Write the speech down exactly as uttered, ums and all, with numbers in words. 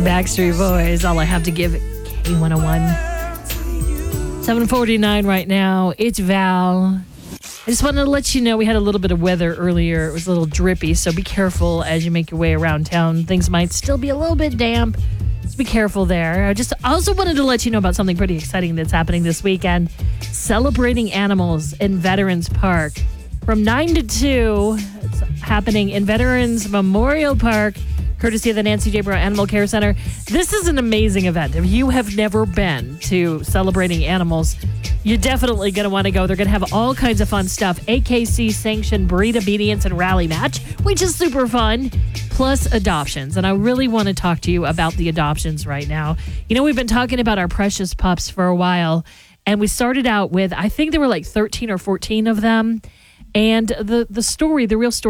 Backstreet Boys, All I Have to Give, K one oh one. seven forty-nine right now. It's Val. I just wanted to let you know we had a little bit of weather earlier. It was a little drippy, so be careful as you make your way around town. Things might still be a little bit damp. Just be careful there. I just also wanted to let you know about something pretty exciting that's happening this weekend. Celebrating Animals in Veterans Park. From nine to two, it's happening in Veterans Memorial Park, courtesy of the Nancy J. Brewer Animal Care Center. This is an amazing event. If you have never been to Celebrating Animals, you're definitely going to want to go. They're going to have all kinds of fun stuff. A K C-sanctioned breed obedience and rally match, which is super fun, plus adoptions. And I really want to talk to you about the adoptions right now. You know, we've been talking about our precious pups for a while, and we started out with, I think there were like thirteen or fourteen of them. And the, the story, the real story,